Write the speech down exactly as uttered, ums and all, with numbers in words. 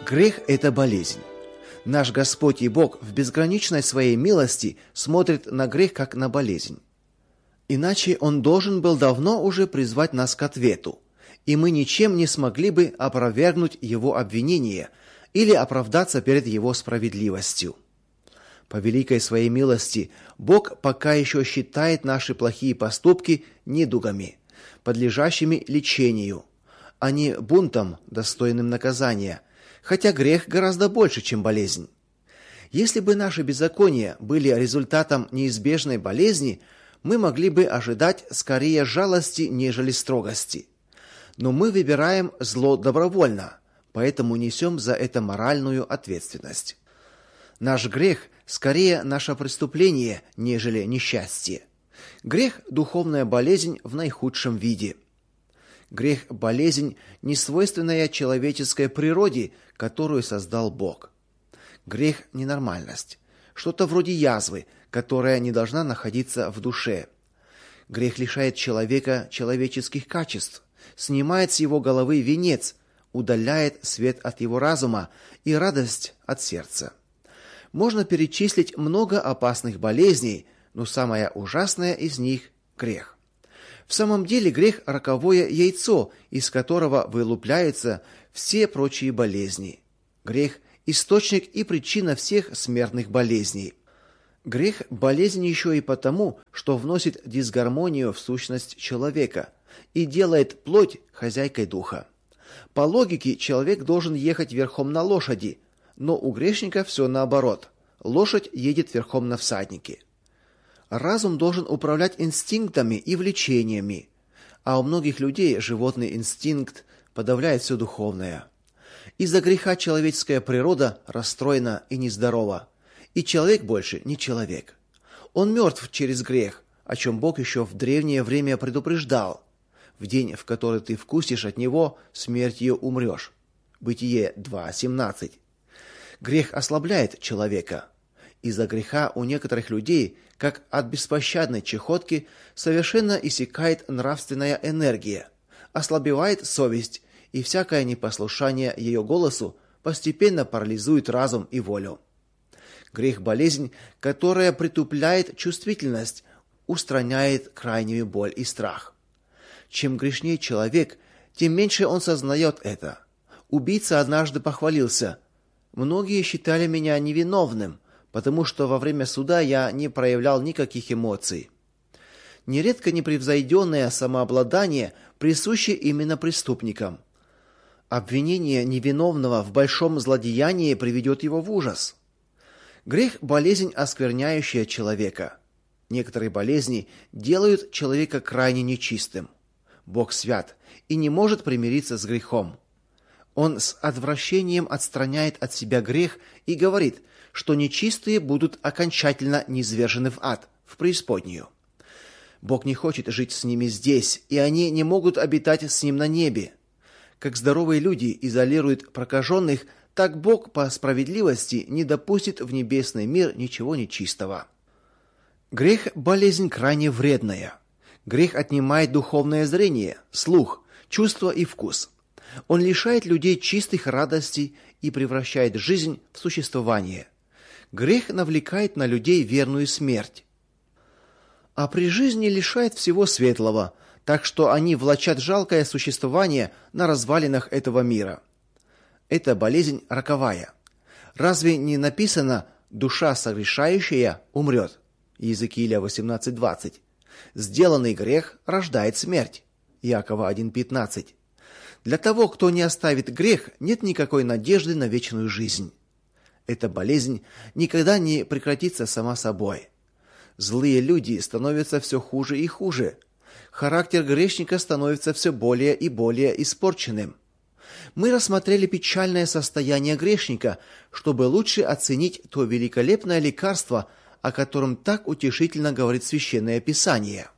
Грех – это болезнь. Наш Господь и Бог в безграничной своей милости смотрит на грех как на болезнь. Иначе Он должен был давно уже призвать нас к ответу, и мы ничем не смогли бы опровергнуть Его обвинение или оправдаться перед Его справедливостью. По великой своей милости Бог пока еще считает наши плохие поступки недугами, подлежащими лечению, а не бунтом, достойным наказания, хотя грех гораздо больше, чем болезнь. Если бы наши беззакония были результатом неизбежной болезни, мы могли бы ожидать скорее жалости, нежели строгости. Но мы выбираем зло добровольно, поэтому несем за это моральную ответственность. Наш грех скорее наше преступление, нежели несчастье. Грех – духовная болезнь в наихудшем виде. Грех – болезнь, несвойственная человеческой природе, которую создал Бог. Грех – ненормальность, что-то вроде язвы, которая не должна находиться в душе. Грех лишает человека человеческих качеств, снимает с его головы венец, удаляет свет от его разума и радость от сердца. Можно перечислить много опасных болезней, но самая ужасная из них – грех. В самом деле грех – роковое яйцо, из которого вылупляются все прочие болезни. Грех – источник и причина всех смертных болезней. Грех – болезнь еще и потому, что вносит дисгармонию в сущность человека и делает плоть хозяйкой духа. По логике человек должен ехать верхом на лошади, но у грешника все наоборот. Лошадь едет верхом на всаднике. Разум должен управлять инстинктами и влечениями, а у многих людей животный инстинкт подавляет все духовное. Из-за греха человеческая природа расстроена и нездорова, и человек больше не человек. Он мертв через грех, о чем Бог еще в древнее время предупреждал. В день, в который ты вкусишь от него, смертью умрешь. Бытие два семнадцать. Грех ослабляет человека. Из-за греха у некоторых людей, как от беспощадной чехотки, совершенно иссякает нравственная энергия, ослабевает совесть, и всякое непослушание ее голосу постепенно парализует разум и волю. Грех – болезнь, которая притупляет чувствительность, устраняет крайнюю боль и страх. Чем грешнее человек, тем меньше он сознает это. Убийца однажды похвалился: «Многие считали меня невиновным, потому что во время суда я не проявлял никаких эмоций». Нередко непревзойденное самообладание присуще именно преступникам. Обвинение невиновного в большом злодеянии приведет его в ужас. Грех – болезнь, оскверняющая человека. Некоторые болезни делают человека крайне нечистым. Бог свят и не может примириться с грехом. Он с отвращением отстраняет от себя грех и говорит, что нечистые будут окончательно низвержены в ад, в преисподнюю. Бог не хочет жить с ними здесь, и они не могут обитать с Ним на небе. Как здоровые люди изолируют прокаженных, так Бог по справедливости не допустит в небесный мир ничего нечистого. Грех – болезнь крайне вредная. Грех отнимает духовное зрение, слух, чувство и вкус. Он лишает людей чистых радостей и превращает жизнь в существование. Грех навлекает на людей верную смерть. А при жизни лишает всего светлого, так что они влачат жалкое существование на развалинах этого мира. Это болезнь роковая. Разве не написано «душа согрешающая умрет»? Иезекииля восемнадцать двадцать. Сделанный грех рождает смерть. Иакова один пятнадцать. Для того, кто не оставит грех, нет никакой надежды на вечную жизнь. Эта болезнь никогда не прекратится сама собой. Злые люди становятся все хуже и хуже. Характер грешника становится все более и более испорченным. Мы рассмотрели печальное состояние грешника, чтобы лучше оценить то великолепное лекарство, о котором так утешительно говорит Священное Писание.